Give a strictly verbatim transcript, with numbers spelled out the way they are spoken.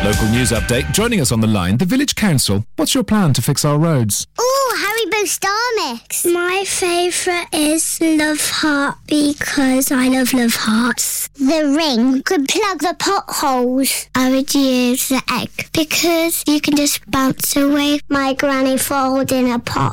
Local news update. Joining us on the line, the Village Council. What's your plan to fix our roads? Oh, Haribo Star Mix. My favourite is Love Heart because I love Love Hearts. The ring could plug the potholes. I would use the egg because you can just bounce away. My granny folded in a pot.